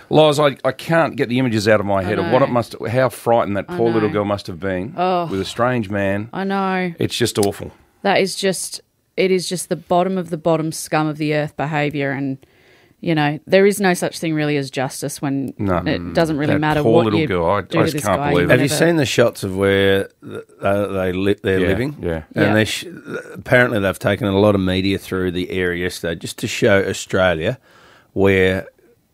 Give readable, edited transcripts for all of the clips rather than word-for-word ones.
Loz, I can't get the images out of my head of what it must, how frightened that poor little girl must have been with a strange man. I know. It's just awful. That is just, it is just the bottom of the bottom scum of the earth behaviour, and you know, there is no such thing really as justice when it doesn't really matter poor what little you girl. I do to just this can't guy. believe it. Have you seen the shots of where they're living? Yeah. And apparently they've taken a lot of media through the area yesterday just to show Australia where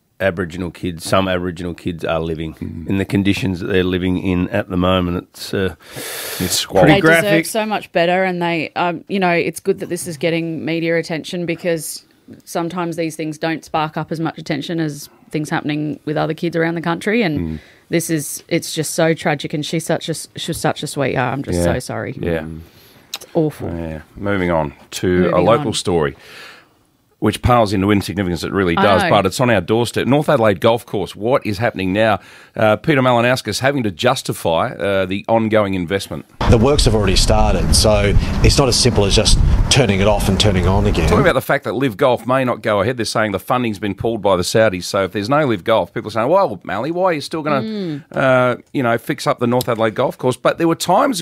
some Aboriginal kids are living in the conditions that they're living in at the moment. It's squalid. They graphic. deserve so much better, and they, you know, it's good that this is getting media attention, because sometimes these things don't spark up as much attention as things happening with other kids around the country, and it's just so tragic, and she's such a sweetheart. I'm just so sorry. Yeah. It's awful. Yeah. Moving on to a local story, which pales into insignificance, it really does, but it's on our doorstep. North Adelaide Golf Course, what is happening now? Peter Malinauskas having to justify the ongoing investment. The works have already started, so it's not as simple as just turning it off and turning it on again. Talking about the fact that Live Golf may not go ahead, they're saying the funding's been pulled by the Saudis, so if there's no Live Golf, people are saying, well, Mally, why are you still going to fix up the North Adelaide Golf Course? But there were times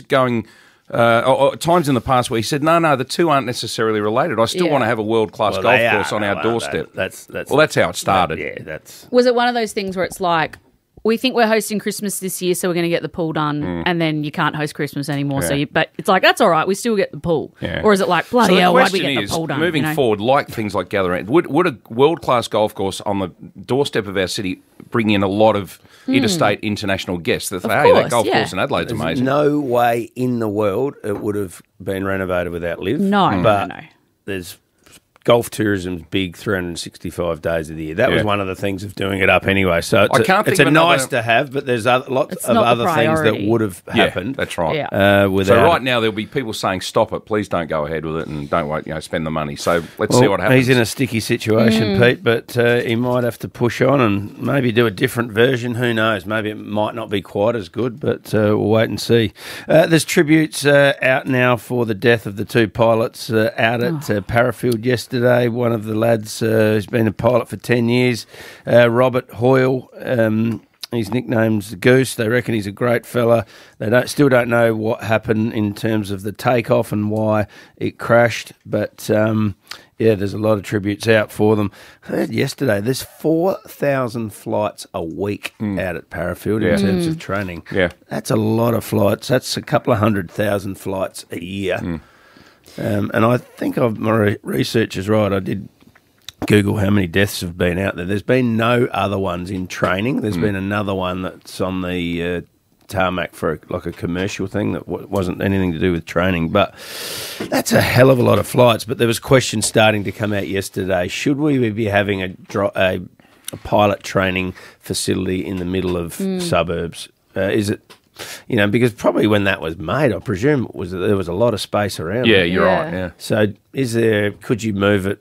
times in the past where he said, no, the two aren't necessarily related. I still want to have a world-class golf course on our doorstep. That's how it started. Was it one of those things where it's like, we think we're hosting Christmas this year, so we're going to get the pool done, and then you can't host Christmas anymore. Yeah. So, but it's like, that's all right, we still get the pool. Yeah. Or is it like, bloody hell, why'd we get is, the pool done? Moving forward, like things like Gather Round, would a world-class golf course on the doorstep of our city bring in a lot of interstate international guests that say, hey, that golf course in Adelaide's amazing? No way in the world it would have been renovated without Live. No. There's golf tourism's big 365 days of the year. That was one of the things of doing it up anyway. So it's a nice to have, but there's lots of other things that would have happened. That's right. Yeah. So right now there'll be people saying, stop it, please don't go ahead with it, and don't wait, spend the money. So let's see what happens. He's in a sticky situation, Pete, but he might have to push on and maybe do a different version. Who knows? Maybe it might not be quite as good, but we'll wait and see. There's tributes out now for the death of the two pilots out at Parafield yesterday. One of the lads who's been a pilot for 10 years, Robert Hoyle. His nickname's Goose. They reckon he's a great fella. They still don't know what happened in terms of the takeoff and why it crashed, but there's a lot of tributes out for them. I heard yesterday there's 4,000 flights a week out at Parafield in terms of training. Yeah. That's a lot of flights. That's a couple of 100,000 flights a year. And I think my research is right. I did Google how many deaths have been out there. There's been no other ones in training. There's been another one that's on the tarmac for a commercial thing that wasn't anything to do with training. But that's a hell of a lot of flights. But there was questions starting to come out yesterday. Should we be having a pilot training facility in the middle of suburbs? Is it... because probably when that was made, I presume there was a lot of space around. Yeah, you're right. Yeah. So, could you move it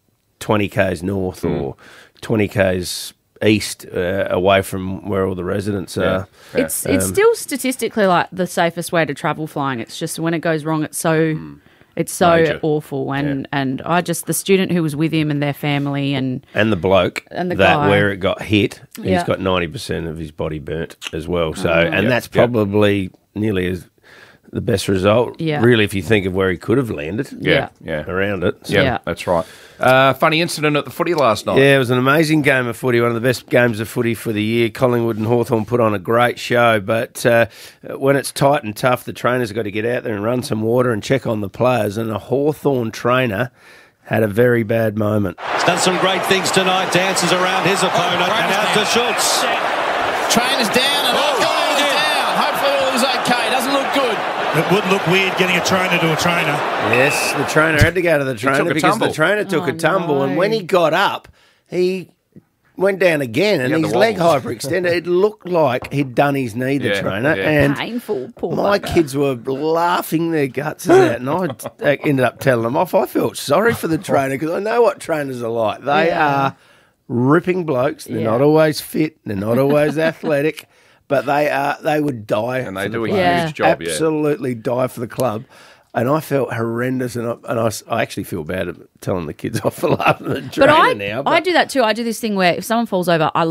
20 k's north or 20 k's east away from where all the residents are? It's still statistically like the safest way to travel flying. It's just when it goes wrong, it's so Major. awful. And I just, the student who was with him and their family and the bloke and the guy, where it got hit, he's got 90% of his body burnt as well. So that's probably nearly as the best result. Yeah. Really, if you think of where he could have landed. Yeah. Around it. So. Yeah, that's right. Funny incident at the footy last night. Yeah, it was an amazing game of footy, one of the best games of footy for the year. Collingwood and Hawthorn put on a great show, but when it's tight and tough, the trainers have got to get out there and run some water and check on the players, and a Hawthorn trainer had a very bad moment. He's done some great things tonight, dances around his opponent, and out to Schultz. Trainer's down, and O'Connor is down. Hopefully all is okay. Doesn't look good. It would look weird getting a trainer to a trainer. Yes, the trainer had to go to the trainer because the trainer took a tumble, and when he got up, he went down again, and his leg hyperextended. It looked like he'd done his knee, the trainer, and painful. Poor my kids were laughing their guts out, and I ended up telling them off. I felt sorry for the trainer because I know what trainers are like. They are ripping blokes. They're not always fit. They're not always athletic. But they would die. And they for do the a players. huge job, Absolutely die for the club. And I felt horrendous, and I actually feel bad at telling the kids off for laughing at the trainer now. I do that too. I do this thing where if someone falls over, I